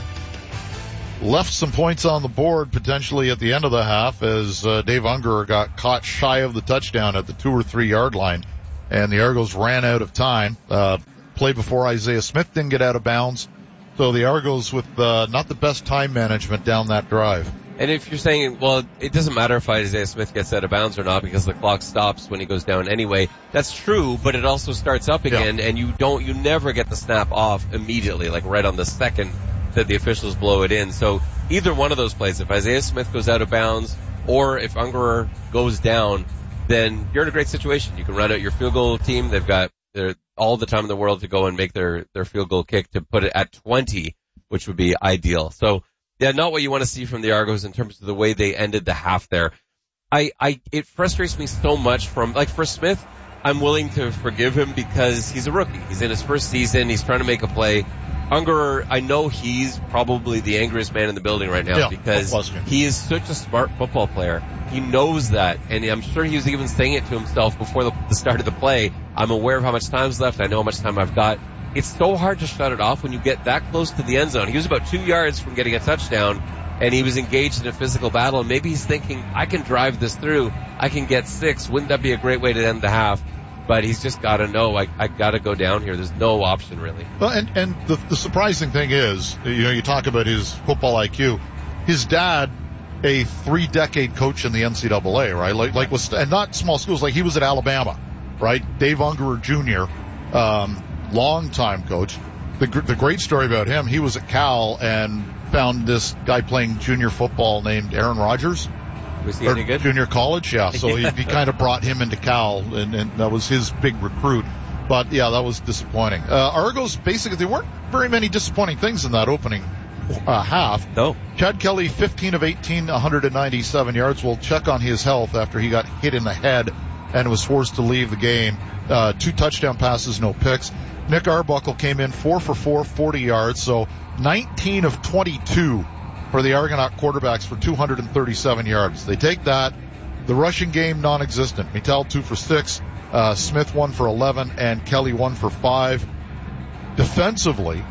left some points on the board potentially at the end of the half as uh, Dave Ungerer got caught shy of the touchdown at the two or three yard line, and the Argos ran out of time. Uh, play before Isaiah Smith didn't get out of bounds, so the Argos with uh, not the best time management down that drive. And if you're saying, well, it doesn't matter if Isaiah Smith gets out of bounds or not because the clock stops when he goes down anyway, that's true, but it also starts up again, yeah. and you don't, you never get the snap off immediately, like right on the second that the officials blow it in. So either one of those plays, if Isaiah Smith goes out of bounds or if Ungerer goes down, then you're in a great situation. You can run out your field goal team. They've got their, all the time in the world to go and make their, their field goal kick to put it at twenty, which would be ideal. So yeah, not what you want to see from the Argos in terms of the way they ended the half there. I, I, it frustrates me so much from, like for Smith, I'm willing to forgive him because he's a rookie. He's in his first season. He's trying to make a play. Ungerer, I know he's probably the angriest man in the building right now yeah, because he is such a smart football player. He knows that, and I'm sure he was even saying it to himself before the, the start of the play. I'm aware of how much time's left. I know how much time I've got. It's so hard to shut it off when you get that close to the end zone. He was about two yards from getting a touchdown, and he was engaged in a physical battle, and maybe he's thinking, I can drive this through. I can get six. Wouldn't that be a great way to end the half? But he's just got to know, I, I got to go down here. There's no option, really. Well, and, and the, the surprising thing is, you know, you talk about his football I Q. His dad, a three-decade coach in the N C double A, right? Like, like was, and not small schools, like he was at Alabama, right? Dave Ungerer Junior, um, long-time coach. The, the great story about him, he was at Cal and found this guy playing junior football named Aaron Rodgers. Was he any good? Junior college, yeah. So he, he kind of brought him into Cal, and, and that was his big recruit. But, yeah, that was disappointing. Uh, Argos, basically, there weren't very many disappointing things in that opening uh, half. No. Chad Kelly, fifteen of eighteen, one hundred ninety-seven yards. We'll check on his health after he got hit in the head and was forced to leave the game. Uh, two touchdown passes, no picks. Nick Arbuckle came in four for four, forty yards. So nineteen of twenty-two for the Argonaut quarterbacks for two hundred thirty-seven yards. They take that. The rushing game non-existent. Mittal two for six, uh, Smith one for eleven, and Kelly one for five. Defensively,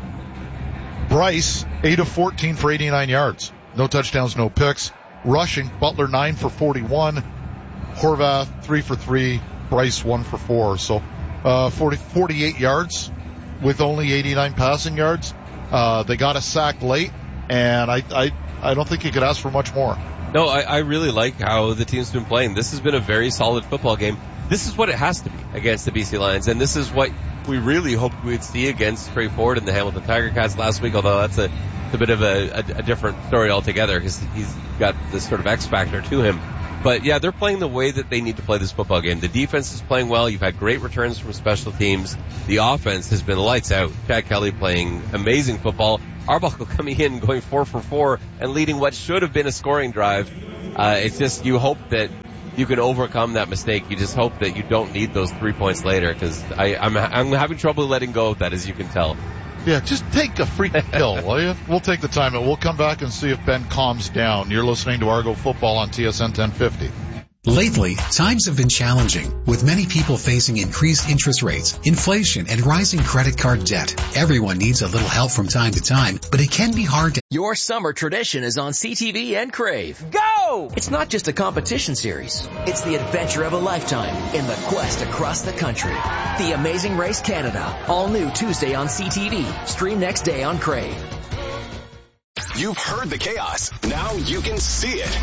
Bryce eight of fourteen for eighty-nine yards. No touchdowns, no picks. Rushing, Butler nine for forty-one, Horvath three for three, Bryce one for four. So uh, forty, forty-eight yards with only eighty-nine passing yards. Uh, they got a sack late. And I, I, I don't think you could ask for much more. No, I, I really like how the team's been playing. This has been a very solid football game. This is what it has to be against the B C Lions, and this is what we really hoped we'd see against Straightforward and the Hamilton Tiger Cats last week, although that's a it's a bit of a, a, a different story altogether because he's got this sort of X factor to him. But yeah, they're playing the way that they need to play this football game. The defense is playing well. You've had great returns from special teams. The offense has been lights out. Chad Kelly playing amazing football. Arbuckle coming in, going four for four, and leading what should have been a scoring drive. Uh, it's just, you hope that you can overcome that mistake. You just hope that you don't need those three points later, because I'm, I'm having trouble letting go of that, as you can tell. Yeah, just take a freaking pill, will you? We'll take the time and we'll come back and see if Ben calms down. You're listening to Argo Football on T S N ten fifty. Lately, times have been challenging, with many people facing increased interest rates, inflation, and rising credit card debt. Everyone needs a little help from time to time, but it can be hard to... Your summer tradition is on C T V and Crave. Go! It's not just a competition series. It's the adventure of a lifetime in the quest across the country. The Amazing Race Canada. All new Tuesday on C T V. Stream next day on Crave. You've heard the chaos. Now you can see it.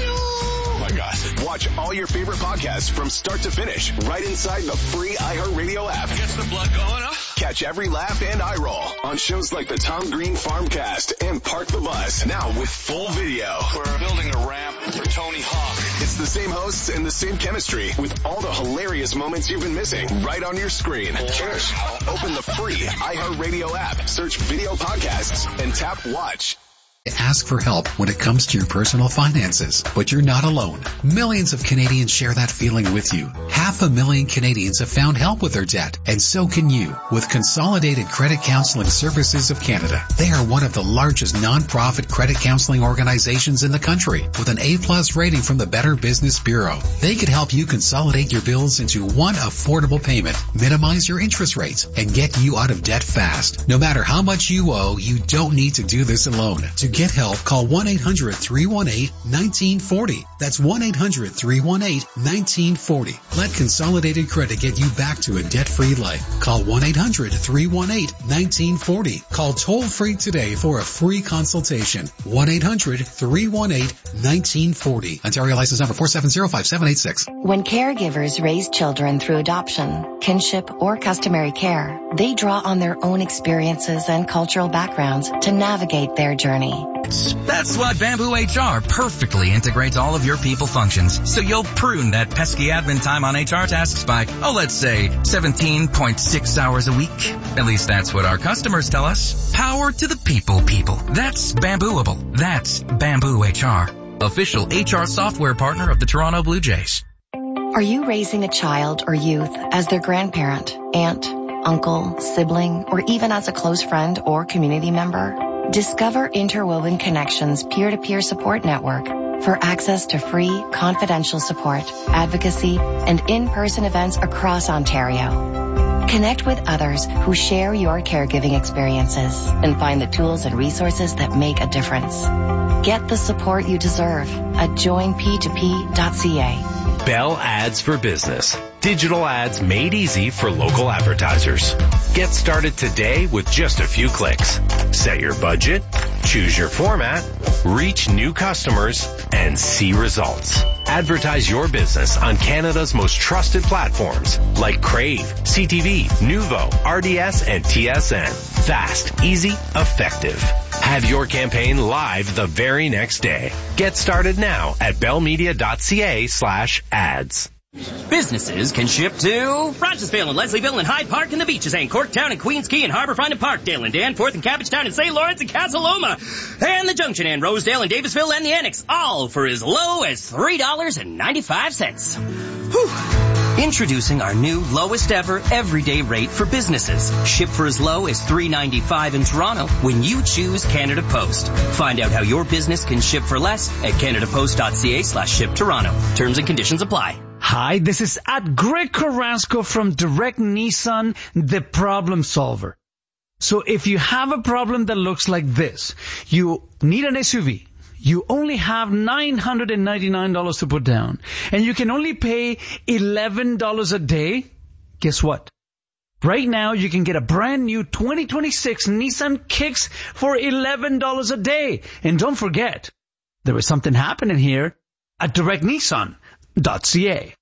Oh my gosh. Watch all your favorite podcasts from start to finish right inside the free iHeartRadio app. Gets the blood going, huh? Catch every laugh and eye roll on shows like the Tom Green Farmcast and Park the Bus. Now with full video. We're building a ramp for Tony Hawk. It's the same hosts and the same chemistry with all the hilarious moments you've been missing right on your screen. Cheers. Open the free iHeartRadio app, search video podcasts, and tap watch. Ask for help when it comes to your personal finances, but you're not alone. Millions of Canadians share that feeling with you. Half a million Canadians have found help with their debt, and so can you with Consolidated Credit Counseling Services of Canada. They are one of the largest non-profit credit counseling organizations in the country with an A-plus rating from the Better Business Bureau. They could help you consolidate your bills into one affordable payment, minimize your interest rates, and get you out of debt fast. No matter how much you owe, you don't need to do this alone. To get help, call one eight hundred three one eight one nine four zero. That's one eight hundred three one eight one nine four zero. Let Consolidated Credit get you back to a debt-free life. Call one eight hundred three one eight one nine four zero. Call toll-free today for a free consultation. one eight hundred three one eight one nine four zero. Ontario license number four seven zero five seven eight six. When caregivers raise children through adoption, kinship, or customary care, they draw on their own experiences and cultural backgrounds to navigate their journey. That's why Bamboo H R perfectly integrates all of your people functions, so you'll prune that pesky admin time on H R tasks by, oh, let's say seventeen point six hours a week. At least that's what our customers tell us. Power to the people people. That's Bambooable. That's Bamboo H R. Official H R software partner of the Toronto Blue Jays. Are you raising a child or youth as their grandparent, aunt, uncle, sibling, or even as a close friend or community member? Discover Interwoven Connections peer-to-peer support network for access to free, confidential support, advocacy, and in-person events across Ontario. Connect with others who share your caregiving experiences and find the tools and resources that make a difference. Get the support you deserve at join p two p dot c a. Bell Ads for Business. Digital ads made easy for local advertisers. Get started today with just a few clicks. Set your budget, choose your format, reach new customers, and see results. Advertise your business on Canada's most trusted platforms like Crave, C T V, Nuvo, R D S, and T S N. Fast, easy, effective. Have your campaign live the very next day. Get started now at bellmedia.ca slash ads. Businesses can ship to Rochesville and Leslieville and Hyde Park and the Beaches and Corktown and Queens Quay and Harbourfront and Parkdale and Danforth and Cabbagetown and Saint Lawrence and Casa Loma and the Junction and Rosedale and Davisville and the Annex, all for as low as three dollars and ninety-five cents. Whew. Introducing our new lowest ever everyday rate for businesses. Ship for as low as three dollars and ninety-five cents in Toronto when you choose Canada Post. Find out how your business can ship for less at canadapost.ca slash ship Toronto. Terms and conditions apply. Hi, this is at Greg Carrasco from Direct Nissan, the problem solver. So if you have a problem that looks like this, you need an S U V. You only have nine hundred ninety-nine dollars to put down, and you can only pay eleven dollars a day. Guess what? Right now, you can get a brand new twenty twenty-six Nissan Kicks for eleven dollars a day. And don't forget, there is something happening here at direct nissan dot c a.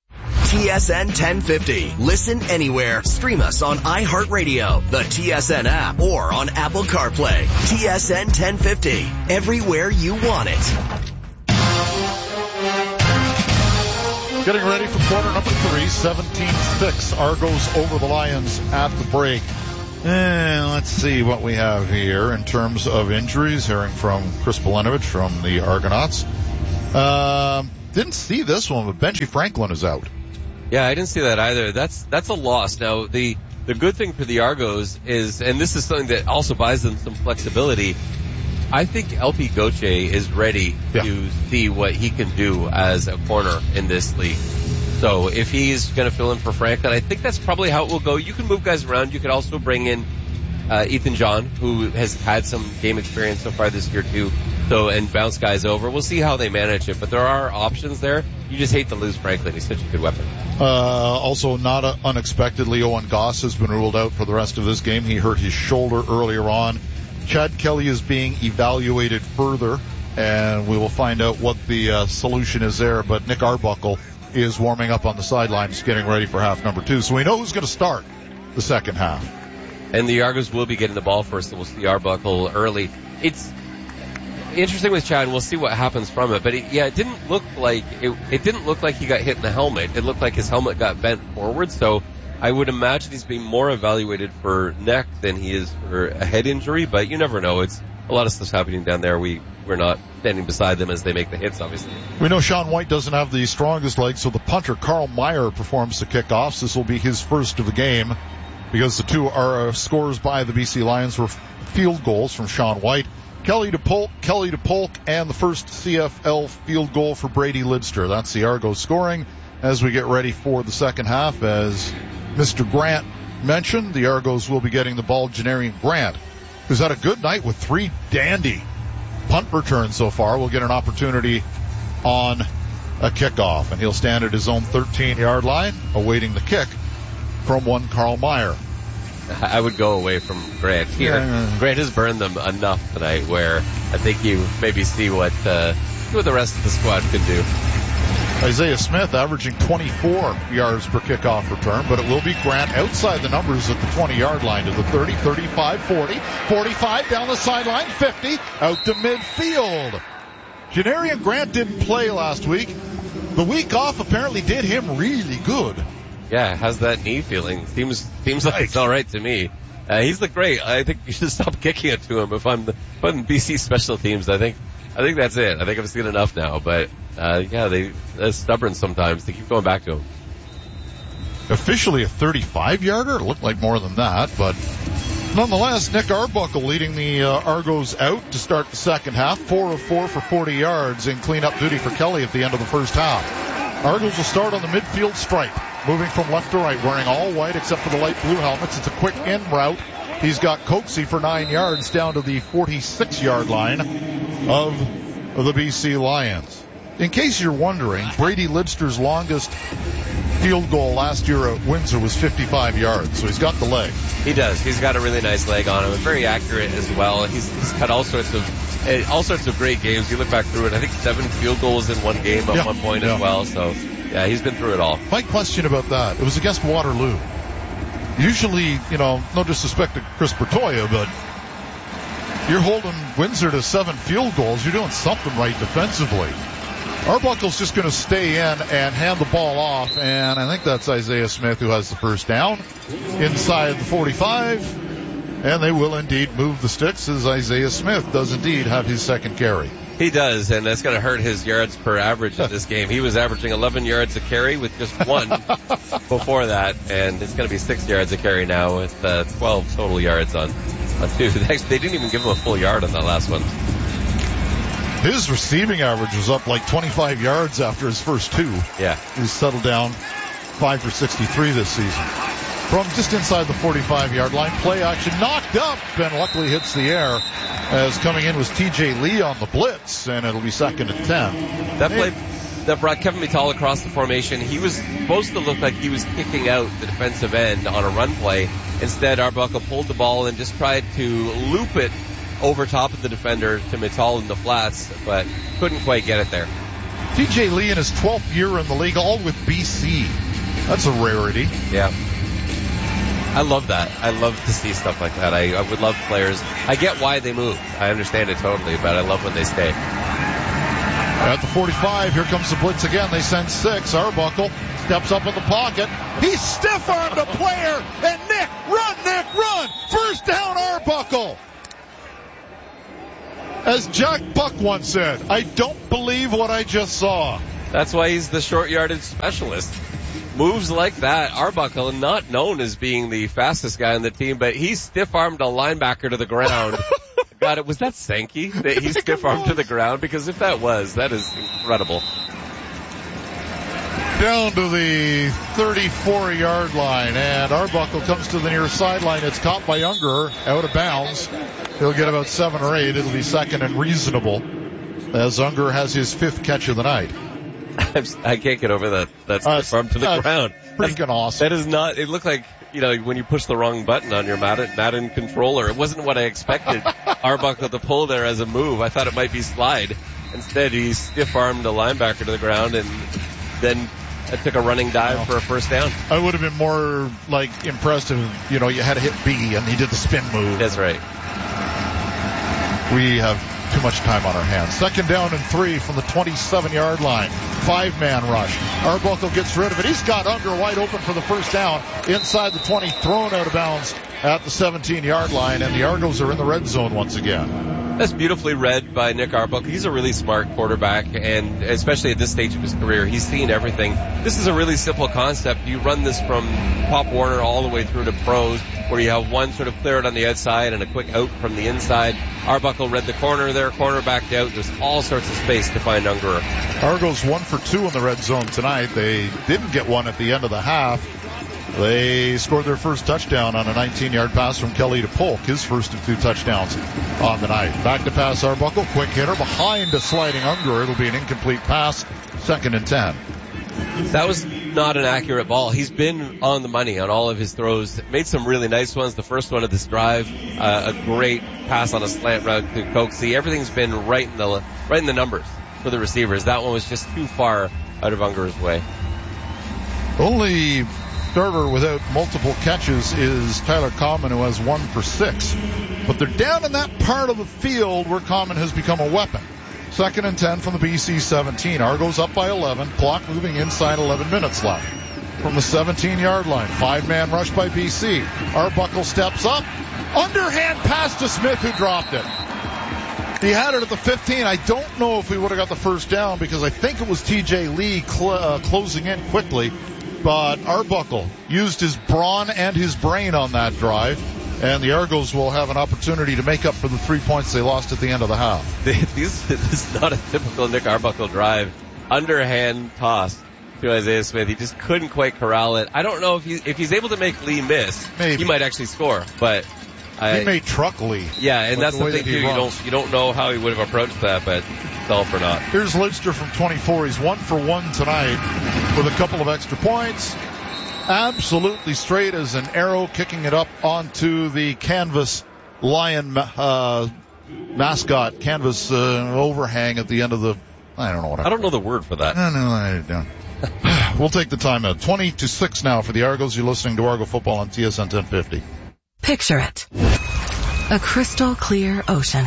T S N ten fifty. Listen anywhere. Stream us on iHeartRadio, the T S N app, or on Apple CarPlay. T S N ten fifty. Everywhere you want it. Getting ready for quarter number three, seventeen six. Argos over the Lions at the break. And let's see what we have here in terms of injuries. Hearing from Chris Belenovich from the Argonauts. Um, didn't see this one, but Benji Franklin is out. Yeah, I didn't see that either. That's that's a loss. Now, the the good thing for the Argos is, and this is something that also buys them some flexibility, I think L P Goche is ready yeah. to see what he can do as a corner in this league. So if he's going to fill in for Franklin, I think that's probably how it will go. You can move guys around. You could also bring in uh, Ethan John, who has had some game experience so far this year too. So and bounce guys over. We'll see how they manage it, but there are options there. You just hate to lose Franklin. He's such a good weapon. Uh, also, not uh, unexpectedly, Owen Goss has been ruled out for the rest of this game. He hurt his shoulder earlier on. Chad Kelly is being evaluated further, and we will find out what the uh, solution is there. But Nick Arbuckle is warming up on the sidelines, getting ready for half number two. So we know who's going to start the second half. And the Argos will be getting the ball first, so we'll see Arbuckle early. It's interesting with Chad, and we'll see what happens from it. But it, yeah, it didn't look like it, it didn't look like he got hit in the helmet. It looked like his helmet got bent forward. So I would imagine he's being more evaluated for neck than he is for a head injury. But you never know. It's a lot of stuff's happening down there. We we're not standing beside them as they make the hits, obviously. We know Sean White doesn't have the strongest legs, so the punter Carl Meyer performs the kickoffs. This will be his first of the game because the two are uh, scores by the B C Lions were field goals from Sean White. Kelly to Polk, Kelly to Polk, and the first C F L field goal for Brady Lidster. That's the Argos scoring as we get ready for the second half. As Mister Grant mentioned, the Argos will be getting the ball. Janarian Grant, who's had a good night with three dandy punt returns so far, will get an opportunity on a kickoff, and he'll stand at his own thirteen-yard line, awaiting the kick from one Carl Meyer. I would go away from Grant here. Yeah. Grant has burned them enough tonight where I think you maybe see what, uh, what the rest of the squad can do. Isaiah Smith averaging twenty-four yards per kickoff return, but it will be Grant outside the numbers at the twenty-yard line to the thirty, thirty-five, forty, forty-five down the sideline, fifty, out to midfield. Janarian Grant didn't play last week. The week off apparently did him really good. Yeah, how's that knee feeling? Seems seems like it's all right to me. Uh, he's looked great. I think you should stop kicking it to him. If I'm the, if I'm B C special teams, I think I think that's it. I think I've seen enough now. But uh, yeah, they they're stubborn sometimes. They keep going back to him. Officially a thirty-five yarder. It looked like more than that, but nonetheless, Nick Arbuckle leading the uh, Argos out to start the second half. Four of four for forty yards in cleanup duty for Kelly at the end of the first half. Argos will start on the midfield stripe, moving from left to right, wearing all white except for the light blue helmets. It's a quick in route. He's got Coaxey for nine yards down to the forty-six-yard line of the B C Lions. In case you're wondering, Brady Lidster's longest field goal last year at Windsor was fifty-five yards, so he's got the leg. He does. He's got a really nice leg on him, and very accurate as well. He's, he's got all sorts of all sorts of great games. You look back through it, I think seven field goals in one game at yeah, one point yeah. as well. So, yeah, he's been through it all. My question about that, it was against Waterloo. Usually, you know, no disrespect to Chris Bertoia, but you're holding Windsor to seven field goals. You're doing something right defensively. Arbuckle's just going to stay in and hand the ball off, and I think that's Isaiah Smith who has the first down inside the forty-five, and they will indeed move the sticks as Isaiah Smith does indeed have his second carry. He does, and that's going to hurt his yards per average in this game. He was averaging eleven yards a carry with just one before that, and it's going to be six yards a carry now with uh, twelve total yards on, on two. They didn't even give him a full yard on that last one. His receiving average was up like twenty-five yards after his first two. Yeah. He's settled down five for sixty-three this season. From just inside the forty-five-yard line, play action knocked up, and luckily hits the air as coming in was T J Lee on the blitz, and it'll be second and ten. That play that brought Kevin Mittal across the formation. He was supposed to look like he was kicking out the defensive end on a run play. Instead, Arbuckle pulled the ball and just tried to loop it over top of the defender to Mittal in the flats, but couldn't quite get it there. T J Lee in his twelfth year in the league, all with B C. That's a rarity. Yeah. I love that. I love to see stuff like that. I, I would love players. I get why they move. I understand it totally, but I love when they stay. At the forty-five, here comes the blitz again. They send six. Arbuckle steps up in the pocket. He stiff-armed a player, and Nick, run, Nick, run! First down, Arbuckle. As Jack Buck once said, I don't believe what I just saw. That's why he's the short yardage specialist. Moves like that, Arbuckle, not known as being the fastest guy on the team, but he stiff-armed a linebacker to the ground. God, it was that Sankey that he stiff-armed to the ground? Because if that was, that is incredible. Down to the thirty-four yard line, and Arbuckle comes to the near sideline. It's caught by Unger, out of bounds. He'll get about seven or eight. It'll be second and reasonable, as Unger has his fifth catch of the night. I can't get over that. That's uh, stiff arm to the uh, ground. Freaking awesome. That is not, it looked like, you know, when you push the wrong button on your Madden, Madden controller. It wasn't what I expected Arbuckle to pull there as a move. I thought it might be slide. Instead, he stiff-armed a linebacker to the ground and then I took a running dive wow. for a first down. I would have been more, like, impressed if, you know, you had to hit B and he did the spin move. That's right. We have too much time on our hands. Second down and three from the twenty-seven yard line. Five-man rush. Arbuckle gets rid of it. He's got Unger wide open for the first down. Inside the twenty, thrown out of bounds at the seventeen yard line, and the Argos are in the red zone once again. That's beautifully read by Nick Arbuckle. He's a really smart quarterback, and especially at this stage of his career, he's seen everything. This is a really simple concept. You run this from Pop Warner all the way through to pros, where you have one sort of clear it on the outside and a quick out from the inside. Arbuckle read the corner there, corner backed out. There's all sorts of space to find Unger. Argos one for two in the red zone tonight. They didn't get one at the end of the half. They scored their first touchdown on a nineteen yard pass from Kelly to Polk, his first of two touchdowns on the night. Back to pass Arbuckle, quick hitter behind a sliding Unger. It'll be an incomplete pass, second and ten. That was not an accurate ball. He's been on the money on all of his throws. Made some really nice ones. The first one of this drive, uh, a great pass on a slant route to Coxie. Everything's been right in the right in the numbers for the receivers. That one was just too far out of Unger's way. Only starter without multiple catches is Tyler Common, who has one for six. But they're down in that part of the field where Common has become a weapon. Second and ten from the B C seventeen. Argos up by eleven. Clock moving inside eleven minutes left. From the seventeen yard line. Five-man rush by B C. Arbuckle steps up. Underhand pass to Smith, who dropped it. He had it at the fifteen. I don't know if we would have got the first down because I think it was T J Lee cl- uh, closing in quickly. But Arbuckle used his brawn and his brain on that drive. And the Argos will have an opportunity to make up for the three points they lost at the end of the half. This is not a typical Nick Arbuckle drive. Underhand toss to Isaiah Smith. He just couldn't quite corral it. I don't know if he, if he's able to make Lee miss, Maybe. he might actually score. But I, he may truck Lee. Yeah, and that's the, the thing too. You don't you don't know how he would have approached that, but it's all for naught. Here's Lidster from twenty-four. He's one for one tonight with a couple of extra points. Absolutely straight as an arrow, kicking it up onto the canvas lion uh, mascot, canvas uh, overhang at the end of the, I don't know what I I don't know the word for that. No, no, I don't. We'll take the time out. twenty to six now for the Argos. You're listening to Argo Football on T S N ten fifty. Picture it. A crystal clear ocean.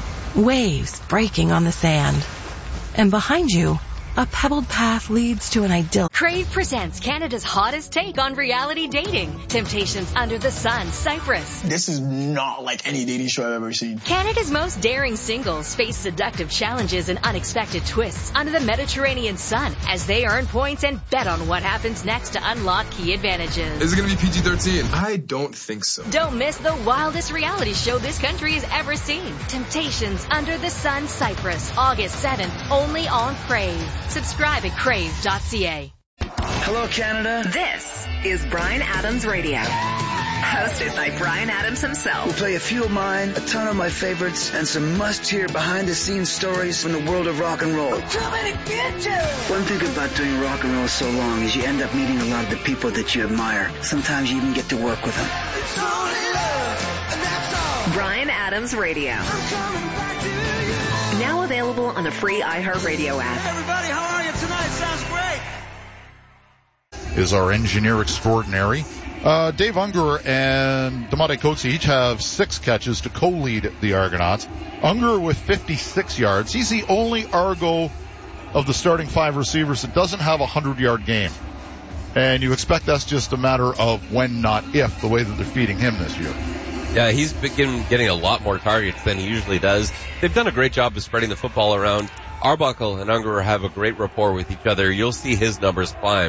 Waves breaking on the sand. And behind you, a pebbled path leads to an idyll. Crave presents Canada's hottest take on reality dating. Temptations Under the Sun, Cyprus. This is not like any dating show I've ever seen. Canada's most daring singles face seductive challenges and unexpected twists under the Mediterranean sun as they earn points and bet on what happens next to unlock key advantages. Is it going to be P G thirteen? I don't think so. Don't miss the wildest reality show this country has ever seen. Temptations Under the Sun, Cyprus, August seventh, only on Crave. Subscribe at crave dot c a. Hello, Canada. This is Bryan Adams Radio. Hosted by Bryan Adams himself. We'll play a few of mine, a ton of my favorites, and some must-hear behind-the-scenes stories from the world of rock and roll. Too many bitches! One thing about doing rock and roll so long is you end up meeting a lot of the people that you admire. Sometimes you even get to work with them. It's only love, and that's all. Bryan Adams Radio. Now available on the free iHeartRadio app. Hey everybody, how are you tonight? Sounds great. is our engineer extraordinary. Uh, Dave Unger and Damade Coates each have six catches to co-lead the Argonauts. Unger with fifty-six yards. He's the only Argo of the starting five receivers that doesn't have a hundred-yard game. And you expect that's just a matter of when, not if, the way that they're feeding him this year. Yeah, he's been getting a lot more targets than he usually does. They've done a great job of spreading the football around. Arbuckle and Unger have a great rapport with each other. You'll see his numbers climb